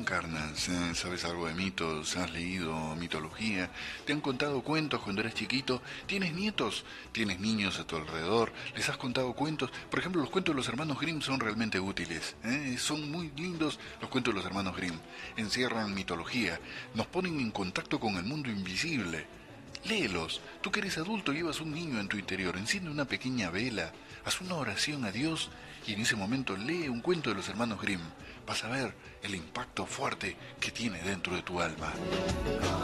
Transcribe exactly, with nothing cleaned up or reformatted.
encarnas? ¿Eh? ¿Sabes algo de mitos? ¿Has leído mitología? ¿Te han contado cuentos cuando eres chiquito? ¿Tienes nietos? ¿Tienes niños a tu alrededor? ¿Les has contado cuentos? Por ejemplo, los cuentos de los hermanos Grimm son realmente útiles. ¿Eh? Son muy lindos los cuentos de los hermanos Grimm. Encierran mitología, nos ponen en contacto con el mundo invisible. Léelos. Tú que eres adulto llevas un niño en tu interior. Enciende una pequeña vela. Haz una oración a Dios y en ese momento lee un cuento de los hermanos Grimm. Vas a ver el impacto fuerte que tiene dentro de tu alma.